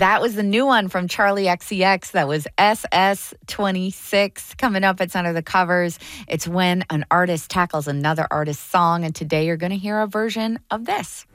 That was the new one from Charlie XCX. That was SS26. Coming up, it's under the covers. It's when an artist tackles another artist's song. And today you're going to hear a version of this.